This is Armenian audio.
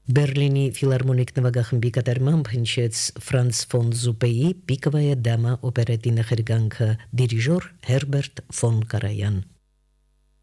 Բերլինի ֆիլարմոնիկ նվագախմբի կատարմամբ հնչեց Ֆրանց ֆոն Զուպեի «Պիկովայա դամա» օպերետի նախերգանքը դիրիժոր Հերբերտ ֆոն Կարայան։